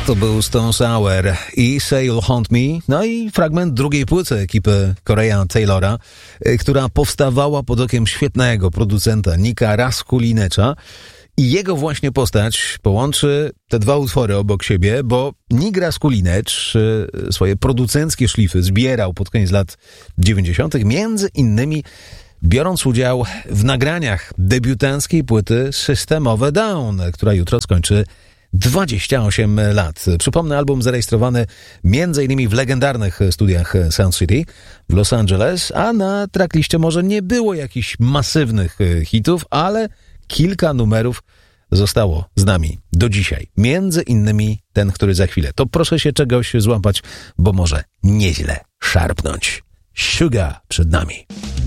To był Stone Sour i Say You'll Haunt Me, no i fragment drugiej płyty ekipy Korean Taylora, która powstawała pod okiem świetnego producenta Nika Raskulinecza. I jego właśnie postać połączy te dwa utwory obok siebie, bo Nick Raskulinecz swoje producenckie szlify zbierał pod koniec lat 90., między innymi biorąc udział w nagraniach debiutanckiej płyty System of a Down, która jutro skończy 28 lat. Przypomnę, album zarejestrowany m.in. w legendarnych studiach Sound City w Los Angeles, a na trackliście może nie było jakichś masywnych hitów, ale kilka numerów zostało z nami do dzisiaj. Między innymi ten, który za chwilę. To proszę się czegoś złapać, bo może nieźle szarpnąć. Sugar przed nami.